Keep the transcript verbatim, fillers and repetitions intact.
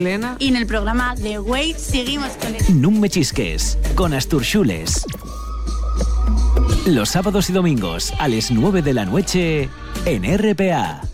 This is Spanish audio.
Elena. Y en el programa The Way seguimos con el... Nun me chisques, con Astur Xules. Los sábados y domingos a las nueve de la noche en R P A.